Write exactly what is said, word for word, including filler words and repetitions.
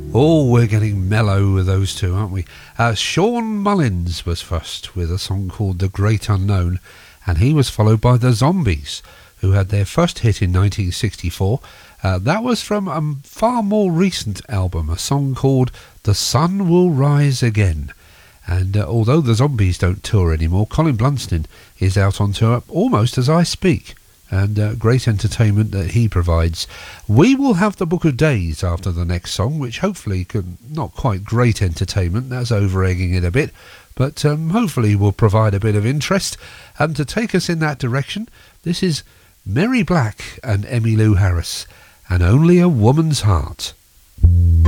Oh, we're getting mellow with those two, aren't we? Uh, Sean Mullins was first with a song called The Great Unknown, and he was followed by the Zombies, who had their first hit in nineteen sixty-four. Uh, that was from a far more recent album, a song called The Sun Will Rise Again. And uh, although the Zombies don't tour anymore, Colin Blunstone is out on tour almost as I speak. And uh, great entertainment that he provides. We will have the Book of Days after the next song, which hopefully could, not quite great entertainment, that's over-egging it a bit, but um, hopefully will provide a bit of interest. And to take us in that direction, this is Mary Black and Emmylou Harris, and Only a Woman's Heart.